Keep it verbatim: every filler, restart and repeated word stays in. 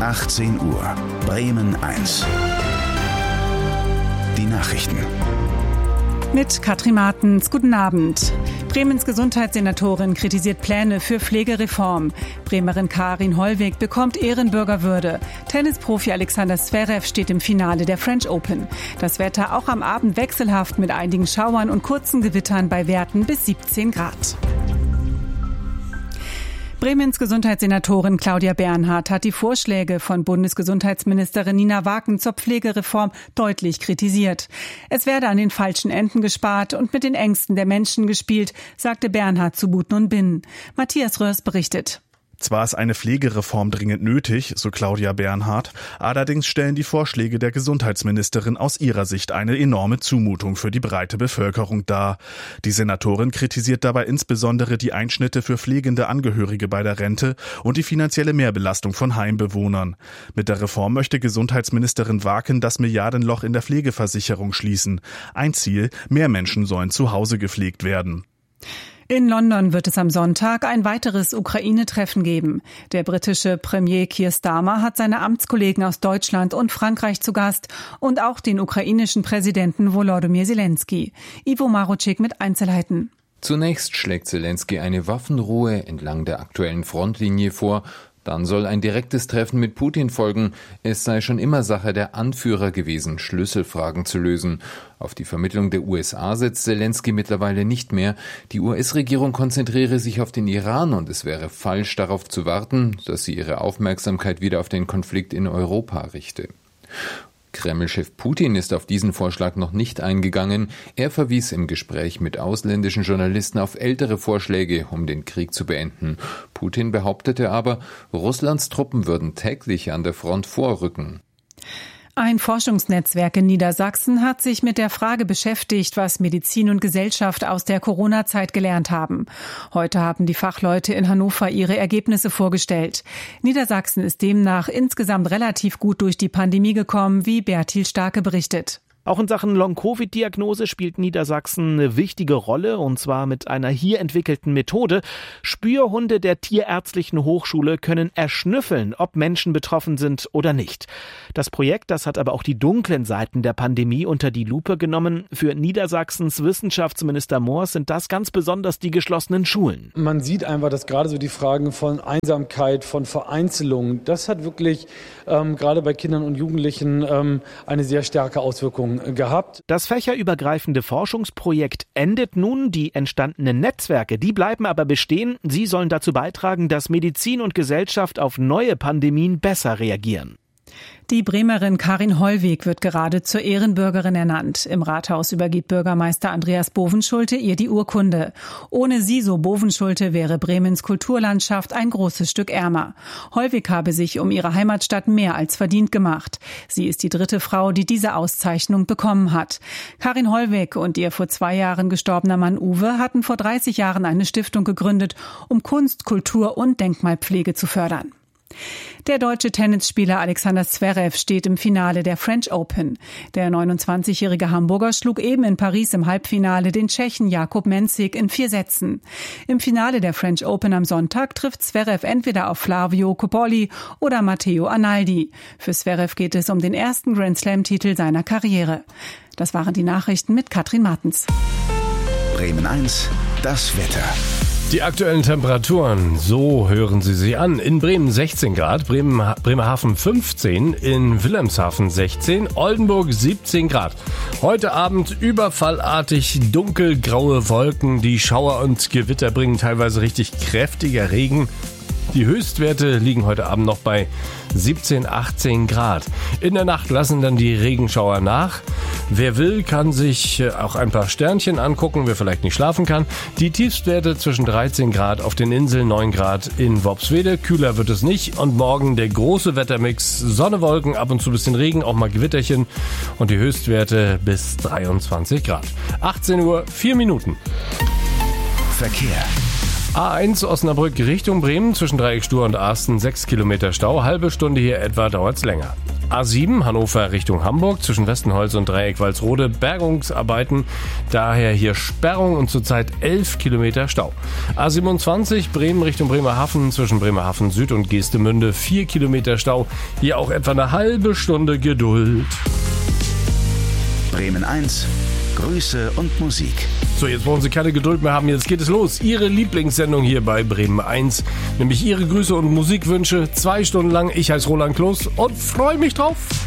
achtzehn Uhr, Bremen eins. Die Nachrichten. Mit Katrin Martens, guten Abend. Bremens Gesundheitssenatorin kritisiert Pläne für Pflegereform. Bremerin Karin Hollweg bekommt Ehrenbürgerwürde. Tennisprofi Alexander Zverev steht im Finale der French Open. Das Wetter auch am Abend wechselhaft mit einigen Schauern und kurzen Gewittern bei Werten bis siebzehn Grad. Bremens Gesundheitssenatorin Claudia Bernhardt hat die Vorschläge von Bundesgesundheitsministerin Nina Waken zur Pflegereform deutlich kritisiert. Es werde an den falschen Enden gespart und mit den Ängsten der Menschen gespielt, sagte Bernhardt zu Buten und Binnen. Matthias Röhrs berichtet. Zwar ist eine Pflegereform dringend nötig, so Claudia Bernhardt, allerdings stellen die Vorschläge der Gesundheitsministerin aus ihrer Sicht eine enorme Zumutung für die breite Bevölkerung dar. Die Senatorin kritisiert dabei insbesondere die Einschnitte für pflegende Angehörige bei der Rente und die finanzielle Mehrbelastung von Heimbewohnern. Mit der Reform möchte Gesundheitsministerin Waken das Milliardenloch in der Pflegeversicherung schließen. Ein Ziel: mehr Menschen sollen zu Hause gepflegt werden. In London wird es am Sonntag ein weiteres Ukraine-Treffen geben. Der britische Premier Keir Starmer hat seine Amtskollegen aus Deutschland und Frankreich zu Gast und auch den ukrainischen Präsidenten Volodymyr Zelensky. Ivo Marocek mit Einzelheiten. Zunächst schlägt Zelensky eine Waffenruhe entlang der aktuellen Frontlinie vor. Dann soll ein direktes Treffen mit Putin folgen. Es sei schon immer Sache der Anführer gewesen, Schlüsselfragen zu lösen. Auf die Vermittlung der U S A setzt Zelensky mittlerweile nicht mehr. Die U S-Regierung konzentriere sich auf den Iran und es wäre falsch, darauf zu warten, dass sie ihre Aufmerksamkeit wieder auf den Konflikt in Europa richte. Kreml-Chef Putin ist auf diesen Vorschlag noch nicht eingegangen. Er verwies im Gespräch mit ausländischen Journalisten auf ältere Vorschläge, um den Krieg zu beenden. Putin behauptete aber, Russlands Truppen würden täglich an der Front vorrücken. Ein Forschungsnetzwerk in Niedersachsen hat sich mit der Frage beschäftigt, was Medizin und Gesellschaft aus der Corona-Zeit gelernt haben. Heute haben die Fachleute in Hannover ihre Ergebnisse vorgestellt. Niedersachsen ist demnach insgesamt relativ gut durch die Pandemie gekommen, wie Bertil Starke berichtet. Auch in Sachen Long-Covid-Diagnose spielt Niedersachsen eine wichtige Rolle, und zwar mit einer hier entwickelten Methode. Spürhunde der Tierärztlichen Hochschule können erschnüffeln, ob Menschen betroffen sind oder nicht. Das Projekt, das hat aber auch die dunklen Seiten der Pandemie unter die Lupe genommen. Für Niedersachsens Wissenschaftsminister Moors sind das ganz besonders die geschlossenen Schulen. Man sieht einfach, dass gerade so die Fragen von Einsamkeit, von Vereinzelung, das hat wirklich ähm, gerade bei Kindern und Jugendlichen ähm, eine sehr starke Auswirkung gehabt. Das fächerübergreifende Forschungsprojekt endet nun. Die entstandenen Netzwerke, die bleiben aber bestehen. Sie sollen dazu beitragen, dass Medizin und Gesellschaft auf neue Pandemien besser reagieren. Die Bremerin Karin Hollweg wird gerade zur Ehrenbürgerin ernannt. Im Rathaus übergibt Bürgermeister Andreas Bovenschulte ihr die Urkunde. Ohne sie, so Bovenschulte, wäre Bremens Kulturlandschaft ein großes Stück ärmer. Hollweg habe sich um ihre Heimatstadt mehr als verdient gemacht. Sie ist die dritte Frau, die diese Auszeichnung bekommen hat. Karin Hollweg und ihr vor zwei Jahren gestorbener Mann Uwe hatten vor dreißig Jahren eine Stiftung gegründet, um Kunst, Kultur und Denkmalpflege zu fördern. Der deutsche Tennisspieler Alexander Zverev steht im Finale der French Open. Der neunundzwanzigjährige Hamburger schlug eben in Paris im Halbfinale den Tschechen Jakub Mensik in vier Sätzen. Im Finale der French Open am Sonntag trifft Zverev entweder auf Flavio Cobolli oder Matteo Arnaldi. Für Zverev geht es um den ersten Grand-Slam-Titel seiner Karriere. Das waren die Nachrichten mit Katrin Martens. Bremen eins, das Wetter. Die aktuellen Temperaturen, so hören Sie sie an. In Bremen sechzehn Grad, Bremen, Bremerhaven fünfzehn, in Wilhelmshaven sechzehn, Oldenburg siebzehn Grad. Heute Abend überfallartig dunkelgraue Wolken, die Schauer und Gewitter bringen teilweise richtig kräftiger Regen. Die Höchstwerte liegen heute Abend noch bei siebzehn, achtzehn Grad. In der Nacht lassen dann die Regenschauer nach. Wer will, kann sich auch ein paar Sternchen angucken, wer vielleicht nicht schlafen kann. Die Tiefstwerte zwischen dreizehn Grad auf den Inseln, neun Grad in Worpswede. Kühler wird es nicht. Und morgen der große Wettermix. Sonne, Wolken, ab und zu ein bisschen Regen, auch mal Gewitterchen. Und die Höchstwerte bis dreiundzwanzig Grad. achtzehn Uhr, vier Minuten. Verkehr. A eins Osnabrück Richtung Bremen zwischen Dreieckstuhr und Arsten sechs Kilometer Stau. Halbe Stunde hier etwa dauert's länger. A sieben Hannover Richtung Hamburg zwischen Westenholz und Dreieck Walsrode Bergungsarbeiten, daher hier Sperrung und zurzeit elf Kilometer Stau. A siebenundzwanzig Bremen Richtung Bremerhaven zwischen Bremerhaven Süd und Geestemünde vier Kilometer Stau, hier auch etwa eine halbe Stunde Geduld. Bremen eins, Grüße und Musik. So, jetzt brauchen Sie keine Geduld mehr haben, jetzt geht es los. Ihre Lieblingssendung hier bei Bremen eins, nämlich Ihre Grüße und Musikwünsche, zwei Stunden lang. Ich heiße Roland Kloß und freue mich drauf.